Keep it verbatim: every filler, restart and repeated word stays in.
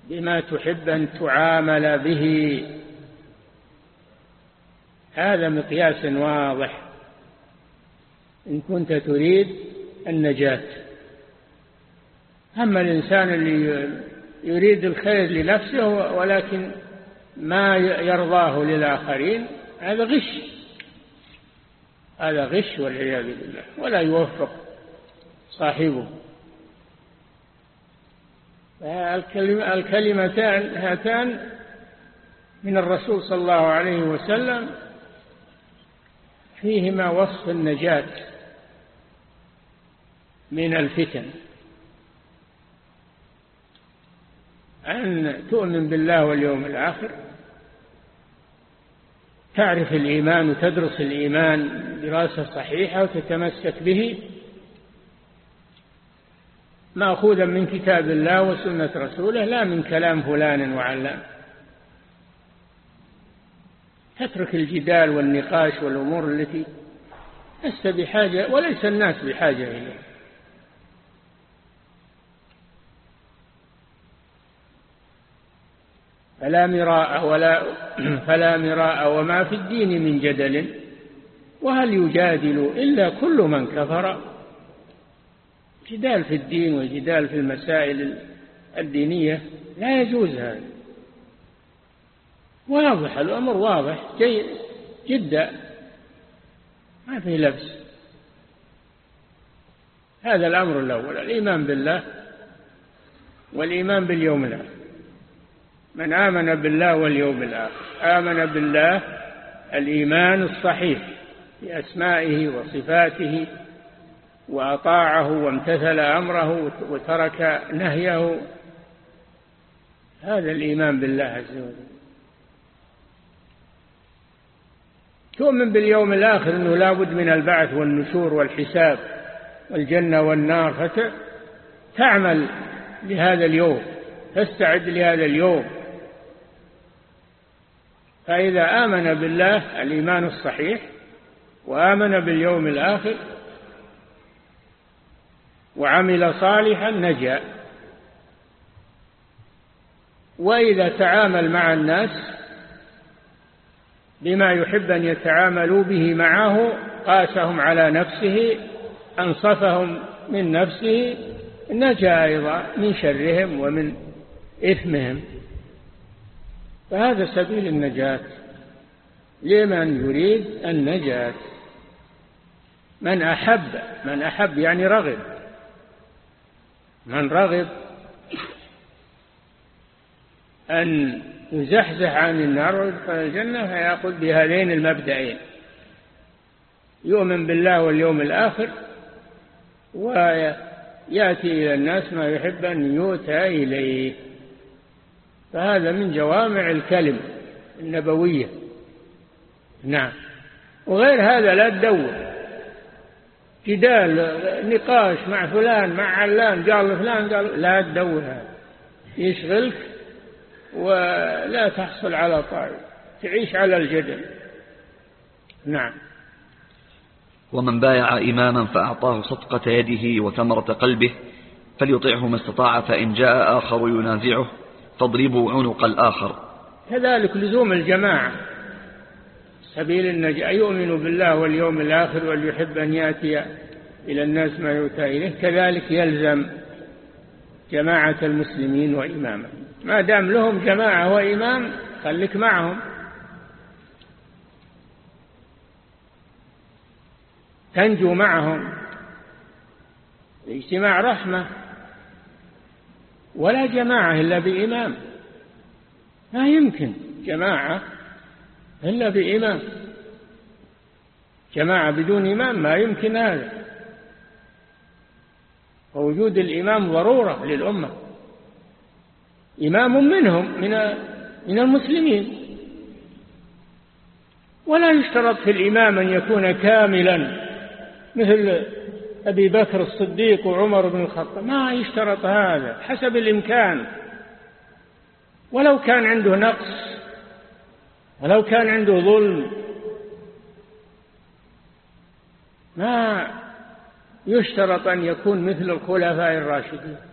بما تحب أن تعامل به. هذا مقياس واضح إن كنت تريد النجاة. أما الإنسان اللي يريد الخير لنفسه ولكن ما يرضاه للآخرين، هذا غش، هذا غش والعياذ بالله، ولا يوفق صاحبه. الكلمتان هاتان من الرسول صلى الله عليه وسلم فيهما وصف النجاة من الفتن، أن تؤمن بالله واليوم الآخر، تعرف الإيمان وتدرس الإيمان دراسة صحيحة وتتمسك به مأخوذا من كتاب الله وسنة رسوله، لا من كلام فلان وعلان. تترك الجدال والنقاش والأمور التي لست بحاجة وليس الناس بحاجة إليها. فلا مراء ولا فلا مراء وما في الدين من جدل، وهل يجادل إلا كل من كفر. جدال في الدين وجدال في المسائل الدينية لا يجوز، هذا واضح، الأمر واضح جيد جدا، ما فيه لبس. هذا الأمر الأول، الإيمان بالله والإيمان باليوم الآخر. من آمن بالله واليوم الآخر آمن بالله الإيمان الصحيح بأسمائه وصفاته، وأطاعه وامتثل أمره وترك نهيه. هذا الإيمان بالله عز وجل. تؤمن باليوم الآخر أنه لا بد من البعث والنشور والحساب والجنة والنار، فتعمل لهذا اليوم، تستعد لهذا اليوم. فإذا آمن بالله الإيمان الصحيح وآمن باليوم الآخر وعمل صالحا نجا. وإذا تعامل مع الناس بما يحب أن يتعاملوا به معه، قاسهم على نفسه، أنصفهم من نفسه، نجا أيضا من شرهم ومن إثمهم. فهذا سبيل النجاة لمن يريد النجاة. من أحب من أحب يعني رغب، من رغب أن يزحزح عن النار ويدخل الجنة فيأخذ بهذين المبدأين: يؤمن بالله واليوم الآخر، ويأتي إلى الناس ما يحب أن يؤتى إليه. فهذا من جوامع الكلم النبوية. نعم. وغير هذا لا تدور جدال نقاش مع فلان مع علان، قال فلان قال، لا تدور، هذا يشغلك ولا تحصل على طائر، تعيش على الجدل. نعم. ومن بايع إماما فأعطاه صدقة يده وثمرة قلبه فليطعه ما استطاع، فإن جاء آخر ينازعه فاضربوا عنق الآخر. كذلك لزوم الجماعة سبيل النجاة. يؤمن بالله واليوم الآخر وليحب أن يأتي إلى الناس ما يؤتى إليه، كذلك يلزم جماعة المسلمين وإمامهم. ما دام لهم جماعة وإمام خليك معهم، تنجو معهم. الاجتماع رحمة، ولا جماعة إلا بإمام. ما يمكن جماعة إلا بإمام، جماعة بدون إمام ما يمكن هذا. ووجود الإمام ضرورة للأمة، إمام منهم من من المسلمين. ولا يشترط في الإمام أن يكون كاملا مثل أبي بكر الصديق وعمر بن الخطاب، ما يشترط هذا، حسب الإمكان. ولو كان عنده نقص، ولو كان عنده ظلم، ما يشترط أن يكون مثل الخلفاء الراشدين.